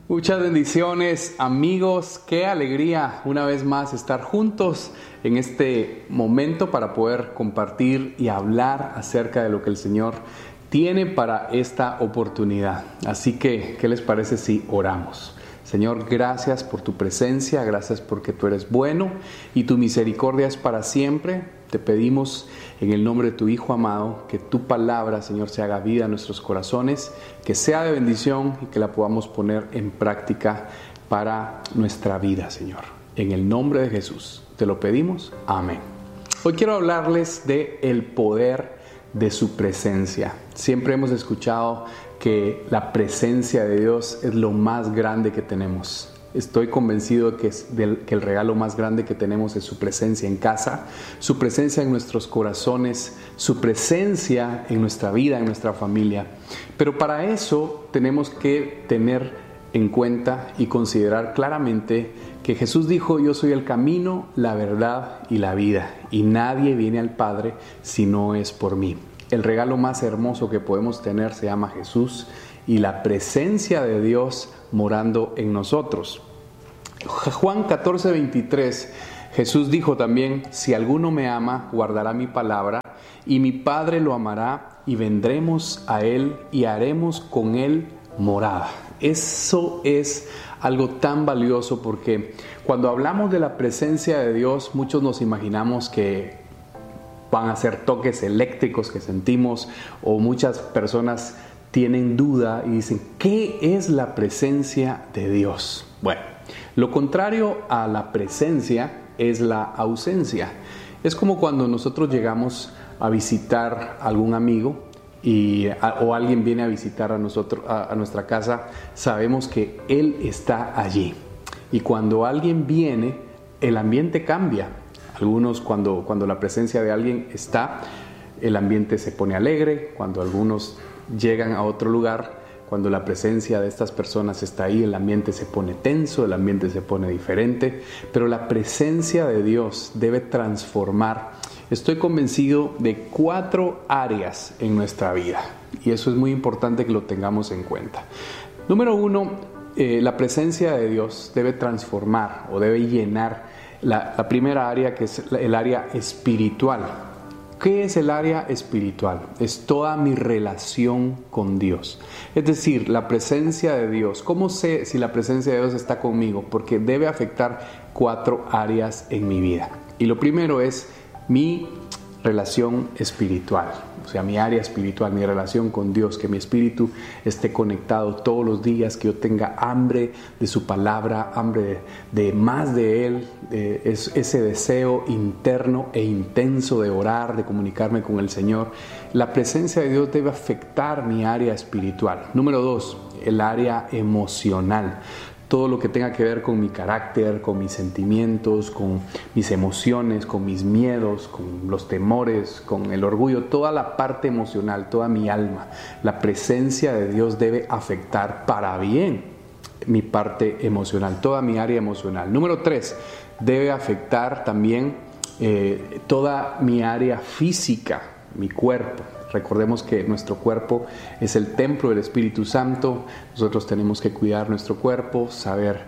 Muchas bendiciones, amigos. Qué alegría una vez más estar juntos en este momento para poder compartir y hablar acerca de lo que el Señor tiene para esta oportunidad. Así que, ¿qué les parece si oramos? Señor, gracias por tu presencia, gracias porque tú eres bueno y tu misericordia es para siempre. Te pedimos en el nombre de tu Hijo amado que tu palabra, Señor, se haga vida en nuestros corazones, que sea de bendición y que la podamos poner en práctica para nuestra vida, Señor. En el nombre de Jesús te lo pedimos. Amén. Hoy quiero hablarles de el poder de su presencia. Siempre hemos escuchado que la presencia de Dios es lo más grande que tenemos. Estoy convencido de que el regalo más grande que tenemos es su presencia en casa, su presencia en nuestros corazones, su presencia en nuestra vida, en nuestra familia. Pero para eso tenemos que tener en cuenta y considerar claramente que Jesús dijo: yo soy el camino, la verdad y la vida, y nadie viene al Padre si no es por mí. El regalo más hermoso que podemos tener se llama Jesús y la presencia de Dios morando en nosotros. Juan 14:23, Jesús dijo también: si alguno me ama, guardará mi palabra, y mi Padre lo amará, y vendremos a él y haremos con él morada. Eso es algo tan valioso, porque cuando hablamos de la presencia de Dios, muchos nos imaginamos que van a ser toques eléctricos que sentimos, o muchas personas tienen duda y dicen: ¿qué es la presencia de Dios? Bueno, lo contrario a la presencia es la ausencia. Es como cuando nosotros llegamos a visitar a algún amigo o alguien viene a visitar a nuestra casa, sabemos que él está allí. Y cuando alguien viene, el ambiente cambia. Algunos cuando la presencia de alguien está, el ambiente se pone alegre. Cuando algunos llegan a otro lugar, cuando la presencia de estas personas está ahí, el ambiente se pone tenso, el ambiente se pone diferente. Pero la presencia de Dios debe transformar. Estoy convencido de 4 áreas en nuestra vida, y eso es muy importante que lo tengamos en cuenta. Número 1, la presencia de Dios debe transformar o debe llenar la primera área, que es el área espiritual. ¿Qué es el área espiritual? Es toda mi relación con Dios. Es decir, la presencia de Dios. ¿Cómo sé si la presencia de Dios está conmigo? Porque debe afectar 4 áreas en mi vida. Y lo primero es mi relación espiritual, o sea, mi área espiritual, mi relación con Dios, que mi espíritu esté conectado todos los días, que yo tenga hambre de su palabra, hambre de más de Él, ese deseo interno e intenso de orar, de comunicarme con el Señor. La presencia de Dios debe afectar mi área espiritual. Número 2, el área emocional. Todo lo que tenga que ver con mi carácter, con mis sentimientos, con mis emociones, con mis miedos, con los temores, con el orgullo, toda la parte emocional, toda mi alma. La presencia de Dios debe afectar para bien mi parte emocional, toda mi área emocional. Número 3, debe afectar también toda mi área física, mi cuerpo. Recordemos que nuestro cuerpo es el templo del Espíritu Santo. Nosotros tenemos que cuidar nuestro cuerpo, saber,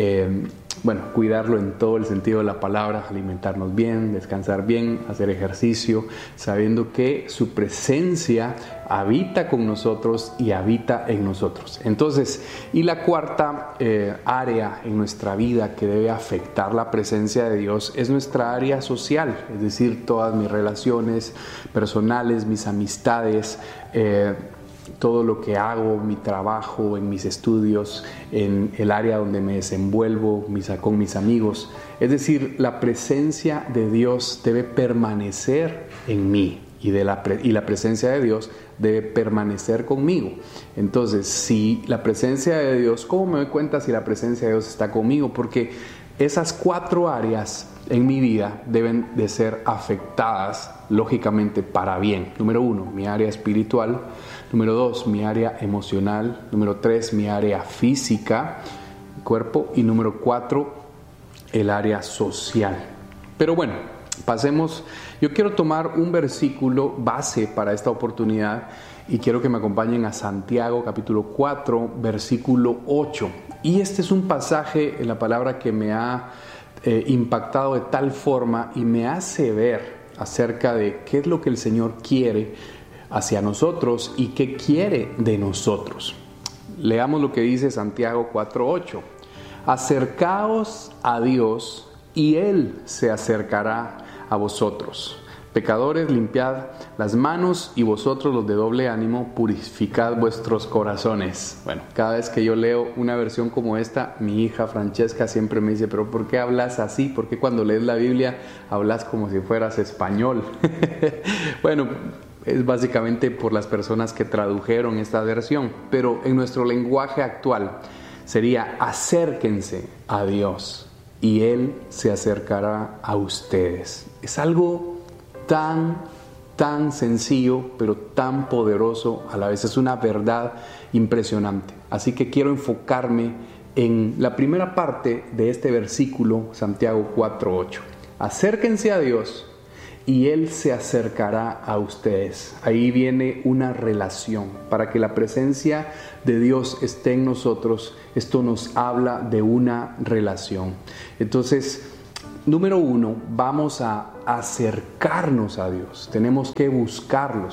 cuidarlo en todo el sentido de la palabra, alimentarnos bien, descansar bien, hacer ejercicio, sabiendo que su presencia habita con nosotros y habita en nosotros. Entonces, y la cuarta área en nuestra vida que debe afectar la presencia de Dios es nuestra área social, es decir, todas mis relaciones personales, mis amistades, todo lo que hago, mi trabajo, en mis estudios, en el área donde me desenvuelvo, con mis amigos. Es decir, la presencia de Dios debe permanecer en mí y la presencia de Dios debe permanecer conmigo. Entonces, si la presencia de Dios, ¿cómo me doy cuenta si la presencia de Dios está conmigo? Porque esas 4 áreas en mi vida deben de ser afectadas, lógicamente, para bien. Número 1, mi área espiritual. Número 2, mi área emocional. Número 3, mi área física, cuerpo. Y número 4, el área social. Pero bueno, pasemos. Yo quiero tomar un versículo base para esta oportunidad y quiero que me acompañen a Santiago capítulo 4, versículo 8. Y este es un pasaje en la palabra que me ha impactado de tal forma y me hace ver acerca de qué es lo que el Señor quiere hacia nosotros y qué quiere de nosotros. Leamos lo que dice Santiago 4:8. Acercaos a Dios y Él se acercará a vosotros. Pecadores, limpiad las manos, y vosotros los de doble ánimo, purificad vuestros corazones. Bueno, cada vez que yo leo una versión como esta, mi hija Francesca siempre me dice, pero ¿por qué hablas así? ¿Por qué cuando lees la Biblia hablas como si fueras español? Bueno, es básicamente por las personas que tradujeron esta versión, pero en nuestro lenguaje actual sería: acérquense a Dios y Él se acercará a ustedes. Es algo tan sencillo, pero tan poderoso a la vez. Es una verdad impresionante. Así que quiero enfocarme en la primera parte de este versículo, Santiago 4:8. Acérquense a Dios y Él se acercará a ustedes. Ahí viene una relación. Para que la presencia de Dios esté en nosotros, esto nos habla de una relación. Entonces, número uno, vamos a acercarnos a Dios. Tenemos que buscarlo.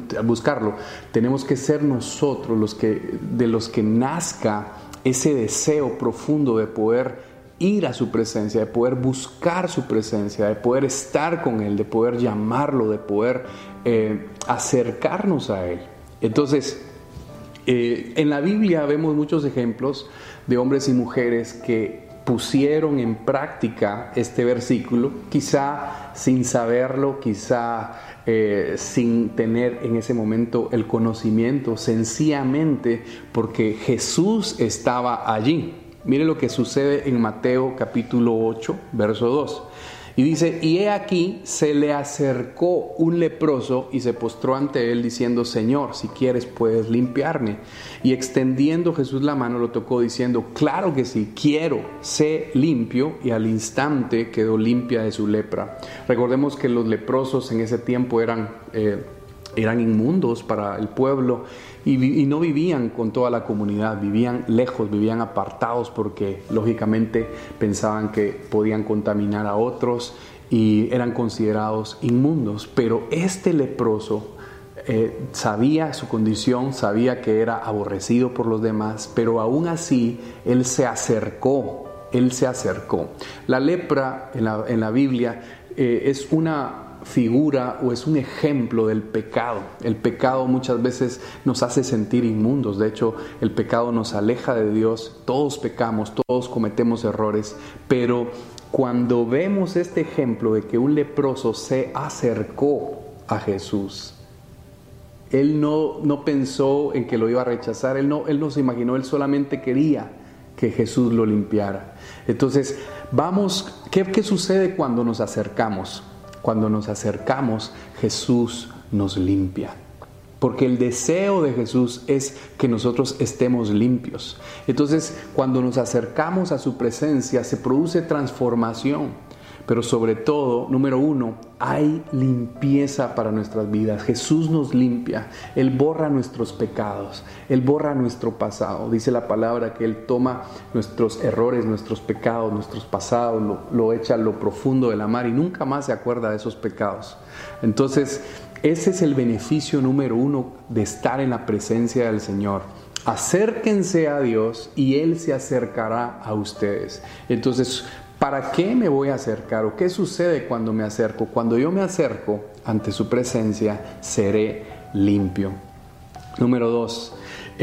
Tenemos que ser nosotros de los que nazca ese deseo profundo de poder ir a su presencia, de poder buscar su presencia, de poder estar con Él, de poder llamarlo, de poder acercarnos a Él. Entonces, en la Biblia vemos muchos ejemplos de hombres y mujeres que pusieron en práctica este versículo, quizá sin saberlo, quizá sin tener en ese momento el conocimiento, sencillamente porque Jesús estaba allí. Mire lo que sucede en Mateo capítulo 8, verso 2. Y dice: y he aquí, se le acercó un leproso y se postró ante él diciendo: Señor, si quieres puedes limpiarme. Y extendiendo Jesús la mano lo tocó diciendo: claro que sí, quiero, sé limpio. Y al instante quedó limpia de su lepra. Recordemos que los leprosos en ese tiempo eran inmundos para el pueblo y no vivían con toda la comunidad, vivían lejos, vivían apartados porque lógicamente pensaban que podían contaminar a otros y eran considerados inmundos. Pero este leproso sabía su condición, sabía que era aborrecido por los demás, pero aún así él se acercó. La lepra en la Biblia es una figura o es un ejemplo del pecado. El pecado muchas veces nos hace sentir inmundos. De hecho, el pecado nos aleja de Dios. Todos pecamos, todos cometemos errores, pero cuando vemos este ejemplo de que un leproso se acercó a Jesús, él no pensó en que lo iba a rechazar, él no se imaginó, él solamente quería que Jesús lo limpiara. Entonces, ¿qué sucede cuando nos acercamos? Cuando nos acercamos, Jesús nos limpia. Porque el deseo de Jesús es que nosotros estemos limpios. Entonces, cuando nos acercamos a su presencia, se produce transformación. Pero sobre todo, número uno, hay limpieza para nuestras vidas. Jesús nos limpia. Él borra nuestros pecados. Él borra nuestro pasado. Dice la palabra que Él toma nuestros errores, nuestros pecados, nuestros pasados, lo echa a lo profundo de la mar y nunca más se acuerda de esos pecados. Entonces, ese es el beneficio número uno de estar en la presencia del Señor. Acérquense a Dios y Él se acercará a ustedes. Entonces, ¿para qué me voy a acercar? ¿O qué sucede cuando me acerco? Cuando yo me acerco ante su presencia, seré limpio. Número 2,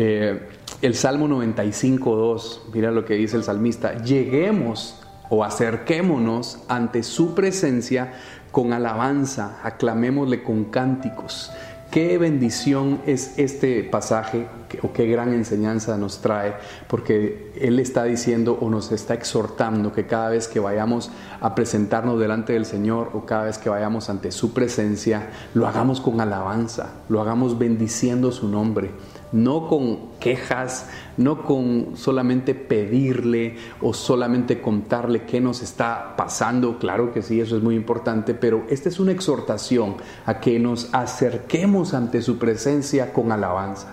el Salmo 95:2, mira lo que dice el salmista: lleguemos o acerquémonos ante su presencia con alabanza, aclamémosle con cánticos. Qué bendición es este pasaje, o qué gran enseñanza nos trae, porque Él está diciendo o nos está exhortando que cada vez que vayamos a presentarnos delante del Señor o cada vez que vayamos ante su presencia, lo hagamos con alabanza, lo hagamos bendiciendo su nombre. No con quejas, no con solamente pedirle o solamente contarle qué nos está pasando. Claro que sí, eso es muy importante, pero esta es una exhortación a que nos acerquemos ante su presencia con alabanza.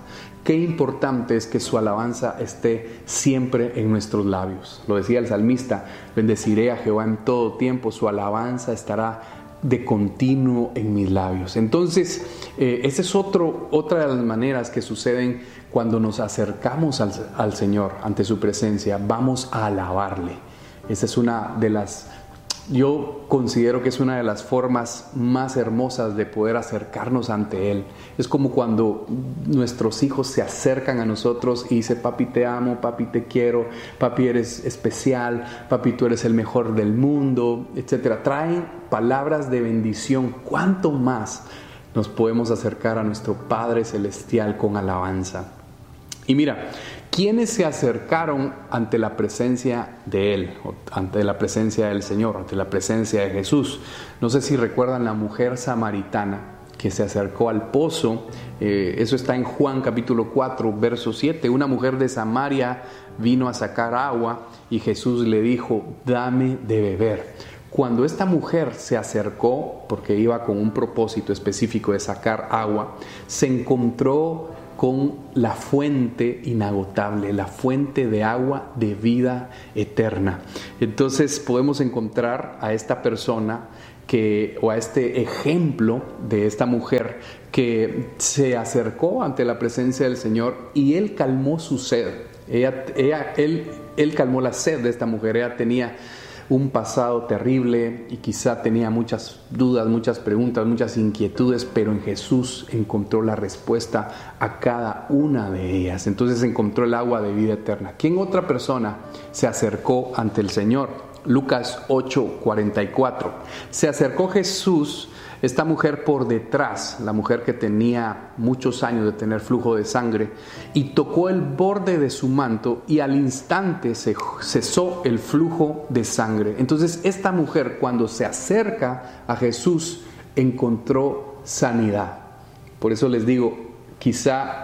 qué importante es que su alabanza esté siempre en nuestros labios. Lo decía el salmista: bendeciré a Jehová en todo tiempo, su alabanza estará de continuo en mis labios. Entonces, esa es otra de las maneras que suceden cuando nos acercamos al Señor, ante su presencia. Vamos a alabarle. Esa es yo considero que es una de las formas más hermosas de poder acercarnos ante Él. Es como cuando nuestros hijos se acercan a nosotros y dicen: papi, te amo, papi, te quiero, papi, eres especial, papi, tú eres el mejor del mundo, etc. Traen palabras de bendición. ¿Cuánto más nos podemos acercar a nuestro Padre Celestial con alabanza? Y mira, ¿quiénes se acercaron ante la presencia de Él, ante la presencia del Señor, ante la presencia de Jesús? No sé si recuerdan la mujer samaritana que se acercó al pozo. Eso está en Juan capítulo 4, verso 7. Una mujer de Samaria vino a sacar agua y Jesús le dijo: dame de beber. Cuando esta mujer se acercó, porque iba con un propósito específico de sacar agua, se encontró con la fuente inagotable, la fuente de agua de vida eterna. Entonces podemos encontrar a esta persona o a este ejemplo de esta mujer que se acercó ante la presencia del Señor y Él calmó su sed. Él calmó la sed de esta mujer. Ella tenía un pasado terrible y quizá tenía muchas dudas, muchas preguntas, muchas inquietudes, pero en Jesús encontró la respuesta a cada una de ellas. Entonces encontró el agua de vida eterna. ¿Quién otra persona se acercó ante el Señor? Lucas 8:44. Se acercó Jesús, esta mujer por detrás, la mujer que tenía muchos años de tener flujo de sangre, y tocó el borde de su manto y al instante cesó el flujo de sangre. Entonces esta mujer, cuando se acerca a Jesús, encontró sanidad. Por eso les digo, quizá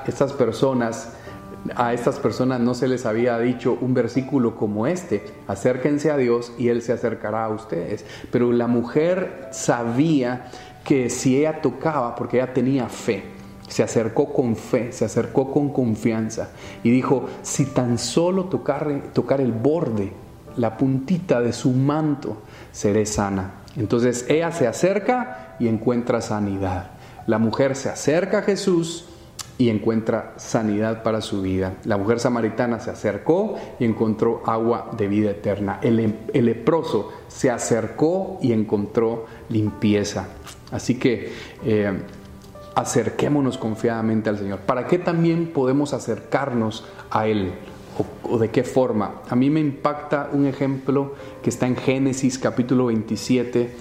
a estas personas no se les había dicho un versículo como este: acérquense a Dios y Él se acercará a ustedes. Pero la mujer sabía que si ella tocaba, porque ella tenía fe, se acercó con fe, se acercó con confianza y dijo: si tan solo tocar el borde, la puntita de su manto, seré sana. Entonces ella se acerca y encuentra sanidad. La mujer se acerca a Jesús y encuentra sanidad para su vida. La mujer samaritana se acercó y encontró agua de vida eterna. El leproso se acercó y encontró limpieza. Así que acerquémonos confiadamente al Señor. ¿Para qué también podemos acercarnos a Él? ¿O de qué forma? A mí me impacta un ejemplo que está en Génesis capítulo 27,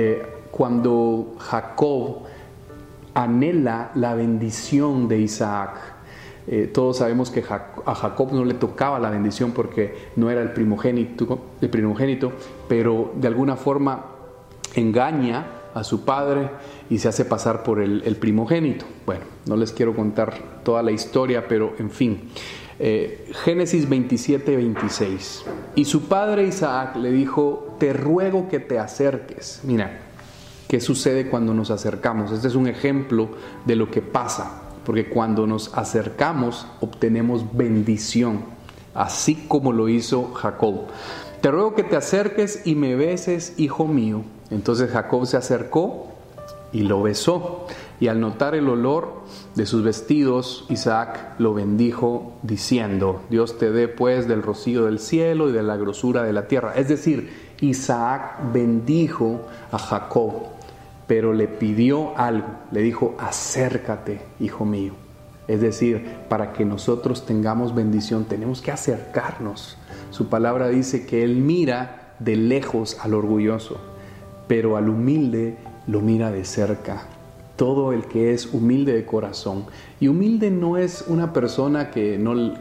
cuando Jacob anhela la bendición de Isaac. Todos sabemos que a Jacob no le tocaba la bendición porque no era el primogénito, pero de alguna forma engaña a su padre y se hace pasar por el primogénito. Bueno, no les quiero contar toda la historia, pero en fin. Génesis 27:26. Y su padre Isaac le dijo: te ruego que te acerques. Mira, ¿qué sucede cuando nos acercamos? Este es un ejemplo de lo que pasa, porque cuando nos acercamos obtenemos bendición, así como lo hizo Jacob. Te ruego que te acerques y me beses, hijo mío. Entonces Jacob se acercó y lo besó, y al notar el olor de sus vestidos, Isaac lo bendijo diciendo: Dios te dé pues del rocío del cielo y de la grosura de la tierra. Es decir, Isaac bendijo a Jacob, pero le pidió algo, le dijo: acércate, hijo mío. Es decir, para que nosotros tengamos bendición tenemos que acercarnos. Su palabra dice que Él mira de lejos al orgulloso, pero al humilde lo mira de cerca. Todo el que es humilde de corazón. Y humilde no es una persona que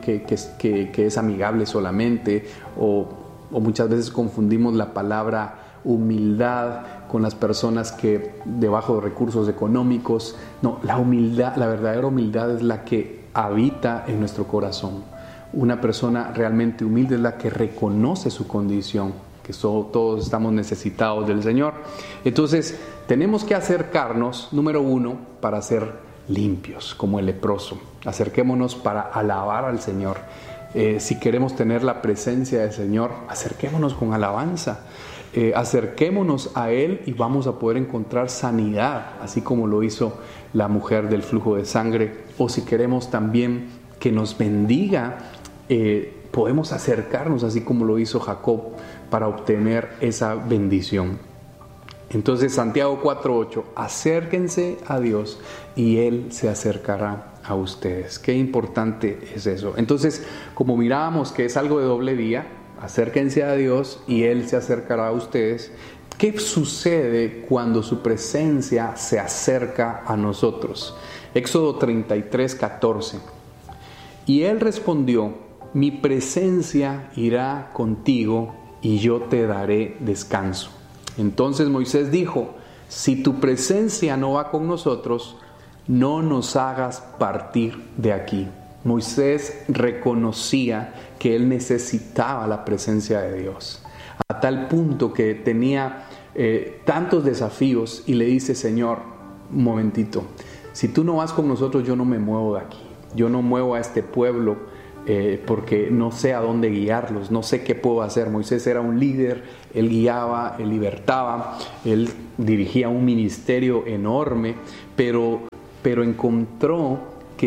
es amigable solamente, o muchas veces confundimos la palabra humildad con las personas que de bajos recursos económicos. No, la verdadera humildad es la que habita en nuestro corazón. Una persona realmente humilde es la que reconoce su condición, que todos estamos necesitados del Señor. Entonces tenemos que acercarnos, número uno, para ser limpios, como el leproso. Acerquémonos para alabar al Señor. Si queremos tener la presencia del Señor, acerquémonos con alabanza. Acerquémonos a Él y vamos a poder encontrar sanidad, así como lo hizo la mujer del flujo de sangre. O si queremos también que nos bendiga, podemos acercarnos, así como lo hizo Jacob, para obtener esa bendición. Entonces Santiago 4:8, acérquense a Dios y Él se acercará a ustedes. Qué importante es eso. Entonces, como mirábamos que es algo de doble vía, acérquense a Dios y Él se acercará a ustedes. ¿Qué sucede cuando su presencia se acerca a nosotros? Éxodo 33:14. Y Él respondió, mi presencia irá contigo y yo te daré descanso. Entonces Moisés dijo, si tu presencia no va con nosotros, no nos hagas partir de aquí. Moisés reconocía que él necesitaba la presencia de Dios, a tal punto que tenía tantos desafíos y le dice, Señor, un momentito, si tú no vas con nosotros, yo no me muevo de aquí, yo no muevo a este pueblo porque no sé a dónde guiarlos, no sé qué puedo hacer. Moisés era un líder, él guiaba, él libertaba, él dirigía un ministerio enorme, pero encontró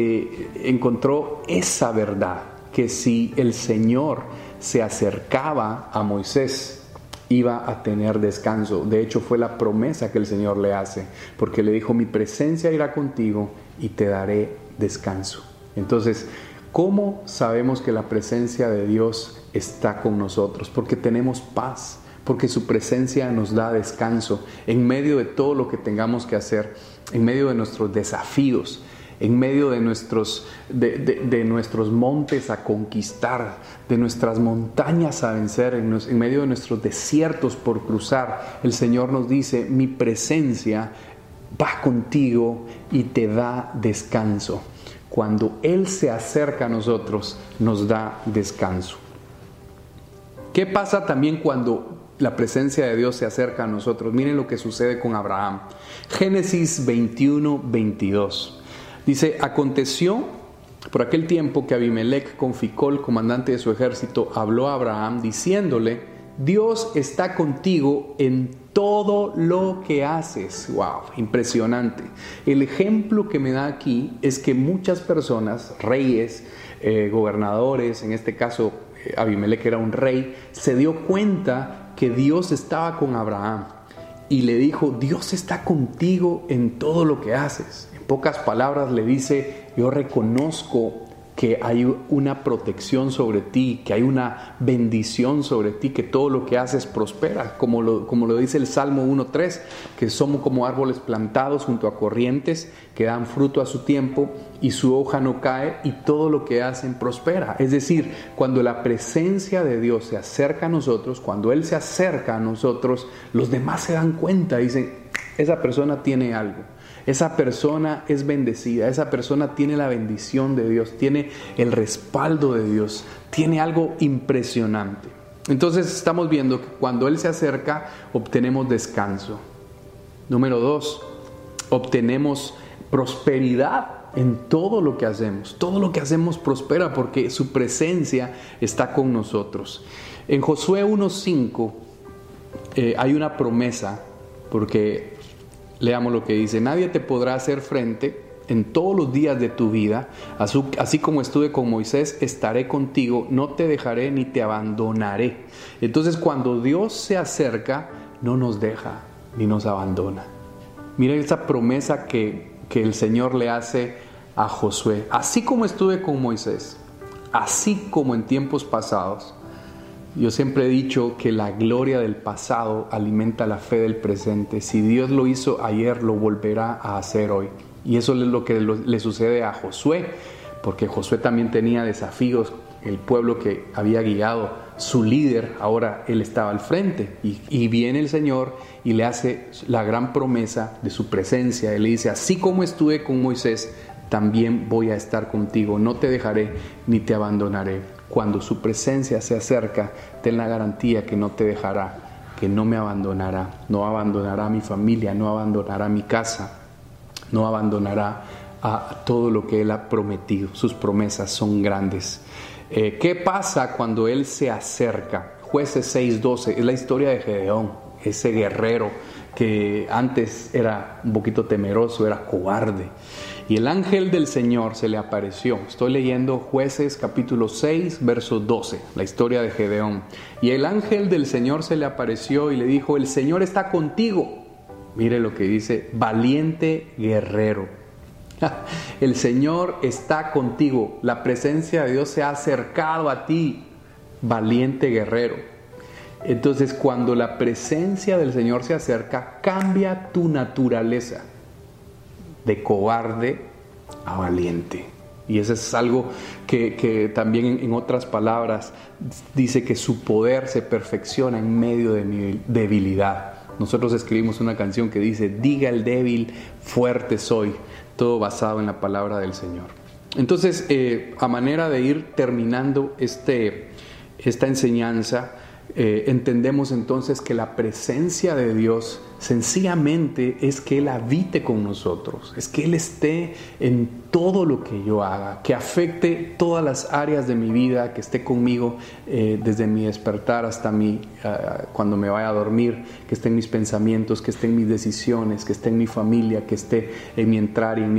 esa verdad, que si el Señor se acercaba a Moisés, iba a tener descanso. De hecho, fue la promesa que el Señor le hace, porque le dijo, mi presencia irá contigo y te daré descanso. Entonces, ¿cómo sabemos que la presencia de Dios está con nosotros? Porque tenemos paz, porque su presencia nos da descanso en medio de todo lo que tengamos que hacer, en medio de nuestros desafíos, en medio de nuestros montes a conquistar, de nuestras montañas a vencer, en medio de nuestros desiertos por cruzar. El Señor nos dice, mi presencia va contigo y te da descanso. Cuando Él se acerca a nosotros, nos da descanso. ¿Qué pasa también cuando la presencia de Dios se acerca a nosotros? Miren lo que sucede con Abraham. Génesis 21:22. Dice, aconteció por aquel tiempo que Abimelec con Ficol, comandante de su ejército, habló a Abraham diciéndole, Dios está contigo en todo lo que haces. ¡Wow! Impresionante. El ejemplo que me da aquí es que muchas personas, reyes, gobernadores, en este caso Abimelec era un rey, se dio cuenta que Dios estaba con Abraham y le dijo, Dios está contigo en todo lo que haces. En pocas palabras le dice, yo reconozco que hay una protección sobre ti, que hay una bendición sobre ti, que todo lo que haces prospera, como lo dice el Salmo 1:3, que somos como árboles plantados junto a corrientes, que dan fruto a su tiempo y su hoja no cae y todo lo que hacen prospera. Es decir, cuando la presencia de Dios se acerca a nosotros, cuando Él se acerca a nosotros, los demás se dan cuenta, dicen, esa persona tiene algo. Esa persona es bendecida, esa persona tiene la bendición de Dios, tiene el respaldo de Dios, tiene algo impresionante. Entonces estamos viendo que cuando Él se acerca, obtenemos descanso. Número 2, obtenemos prosperidad en todo lo que hacemos. Todo lo que hacemos prospera porque su presencia está con nosotros. En Josué 1:5 hay una promesa, porque leamos lo que dice, nadie te podrá hacer frente en todos los días de tu vida, así como estuve con Moisés, estaré contigo, no te dejaré ni te abandonaré. Entonces cuando Dios se acerca, no nos deja ni nos abandona. Miren esa promesa que el Señor le hace a Josué, así como estuve con Moisés, así como en tiempos pasados. Yo siempre he dicho que la gloria del pasado alimenta la fe del presente. Si Dios lo hizo ayer, lo volverá a hacer hoy. Y eso es lo que le sucede a Josué, porque Josué también tenía desafíos. El pueblo que había guiado, su líder, ahora él estaba al frente. Y viene el Señor y le hace la gran promesa de su presencia. Él le dice, así como estuve con Moisés, también voy a estar contigo. No te dejaré ni te abandonaré. Cuando su presencia se acerca, ten la garantía que no te dejará, que no me abandonará, no abandonará a mi familia, no abandonará mi casa, no abandonará a todo lo que Él ha prometido. Sus promesas son grandes. ¿Qué pasa cuando Él se acerca? Jueces 6:12 es la historia de Gedeón, ese guerrero que antes era un poquito temeroso, era cobarde. Y el ángel del Señor se le apareció. Estoy leyendo Jueces capítulo 6, verso 12, la historia de Gedeón. Y el ángel del Señor se le apareció y le dijo: el Señor está contigo. Mire lo que dice: valiente guerrero. El Señor está contigo. La presencia de Dios se ha acercado a ti, valiente guerrero. Entonces, cuando la presencia del Señor se acerca, cambia tu naturaleza de cobarde a valiente. Y eso es algo que también en otras palabras dice que su poder se perfecciona en medio de mi debilidad. Nosotros escribimos una canción que dice: diga el débil, fuerte soy. Todo basado en la palabra del Señor. Entonces, a manera de ir terminando esta enseñanza, entendemos entonces que la presencia de Dios sencillamente es que Él habite con nosotros, es que Él esté en todo lo que yo haga, que afecte todas las áreas de mi vida, que esté conmigo desde mi despertar hasta cuando me vaya a dormir, que esté en mis pensamientos, que esté en mis decisiones, que esté en mi familia, que esté en mi entrar y en mi